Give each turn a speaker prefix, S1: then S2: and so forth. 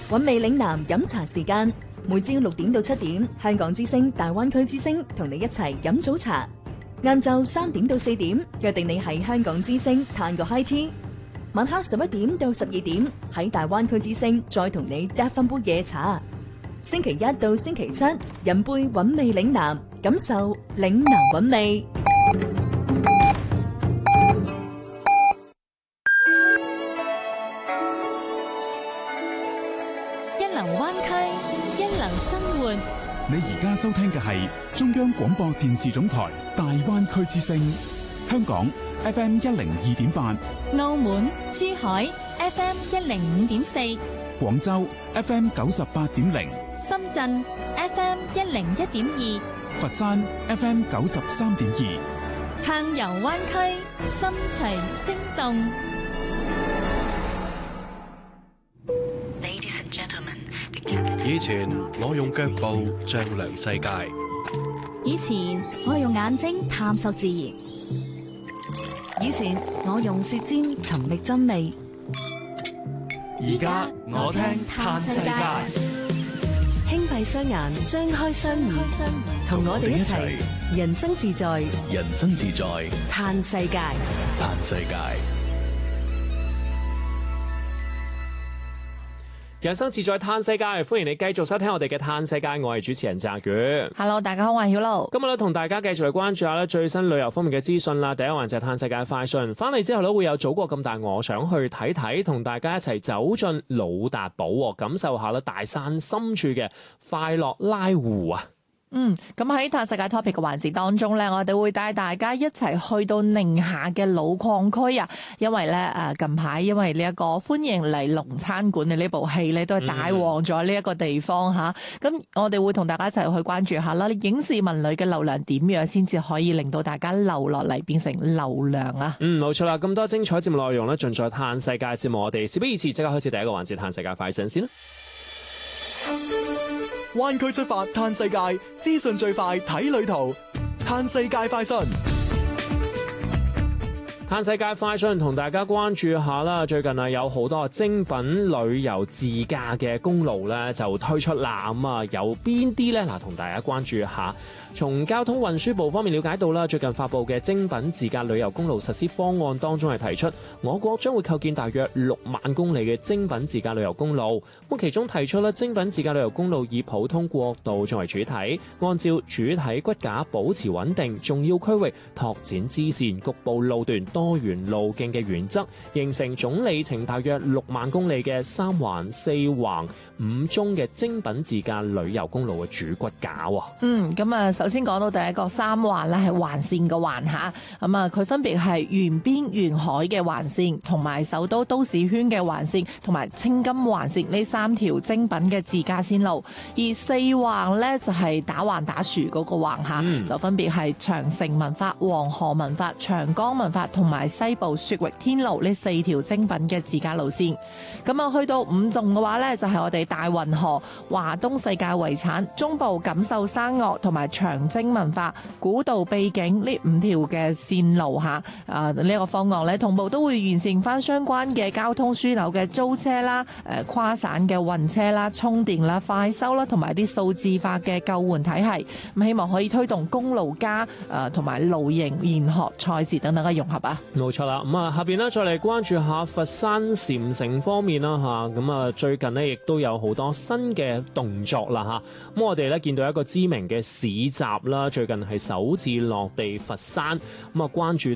S1: 韻味嶺南飲茶時間，每朝6點到7點，香港之聲、大灣區之聲同你一齊飲早茶。晏晝3點到4點，約定你喺香港之聲嘆個 high tea。晚黑11點到12點，喺大灣區之聲再同你嗒翻杯夜茶。星期一到星期七，飲杯韻味嶺南，感受嶺南韻味。
S2: 一流灣區，一流生活。
S3: 你而家收聽嘅係中央廣播電視總台大灣區之聲，香港 FM 102.8，
S2: 澳門、珠海 FM 105.4，
S3: 廣州 FM 98.0，
S2: 深圳 FM 101.2，
S3: 佛山 FM 93.2。
S2: 暢遊灣區，心隨聲動。
S4: 以前我用腳步丈量世界，
S5: 以前我用眼睛探索自然，
S1: 以前我用舌尖尋覓真味，
S4: 而家我聽嘆世界。
S1: 輕閉雙眼，張開雙耳，同我哋一齊人生自在，
S4: 人生自在，
S1: 嘆世界，
S4: 嘆世界。
S6: 人生自在嘆世界，歡迎你繼續收聽我哋嘅嘆世界，我係主持人澤宇。
S7: Hello， 大家好，我係曉露。
S6: 今日咧同大家繼續嚟關注下咧最新旅遊方面嘅資訊啦。第一環就係嘆世界快訊，翻嚟之後咧會有祖國咁大，我想去睇睇，同大家一齊走進老達堡，感受下咧大山深處嘅快樂拉湖啊！
S7: 咁喺嘆世界 topic 嘅環節當中咧，我哋會帶大家一齊去到寧夏嘅老礦區啊！因為咧近排因為呢一個歡迎嚟龍餐館嘅呢部戲咧，都係帶旺咗呢一個地方吓。咁我哋會同大家一齊去關注下啦，影視文旅嘅流量點樣先至可以令到大家留落嚟變成流量啊？
S6: 冇錯啦！咁多精彩節目內容咧，盡在嘆世界節目。我哋事不宜遲，即刻開始第一個環節嘆世界快訊先啦！
S8: 灣區出發嘆世界，資訊最快睇旅途，嘆世界快訊。
S6: 嘆世界快訊同大家關注下啦，最近啊有好多精品旅遊自駕嘅公路咧就推出啦，咁啊有邊啲咧？嗱，同大家關注下。從交通運輸部方面了解到啦，最近發布嘅精品自駕旅遊公路實施方案當中係提出，我國將會構建大約6萬公里嘅精品自駕旅遊公路。咁其中提出咧，精品自駕旅遊公路以普通國道作為主體，按照主體骨架保持穩定，重要區域拓展支線，局部路段多元路徑嘅原則，形成總里程大約6萬公里嘅3環、4橫、5中嘅精品自駕旅遊公路嘅主骨架。
S7: 咁啊，首先講到第一個3環咧，係環線嘅環嚇，咁啊佢分別係沿邊沿海嘅環線，同埋首都都市圈嘅環線，同埋青金環線呢3條精品嘅自駕線路。而4橫咧就係打橫打豎嗰個橫嚇，就分別係長城文化、黃河文化、長江文化同埋西部雪域天路呢4條精品嘅自駕路線。咁啊去到5縱嘅話咧，就係我哋大運河、華東世界遺產、中部錦繡山岳同埋長征文化、古道秘境呢5條嘅線路嚇，呢一個方案咧同步都會完善翻相關嘅交通樞紐嘅租車啦、跨省嘅運車啦、充電啦、快收啦，同埋啲數字化嘅救援體系，咁希望可以推動公路加同埋露營、研學、賽事等等嘅融合啊！
S6: 冇錯啦，咁啊下邊咧再嚟關注下佛山禪城方面啦嚇，咁啊最近咧亦都有好多新嘅動作啦嚇，咁我哋咧見到一個知名嘅市集啦，最近係首次落地佛山，咁啊關注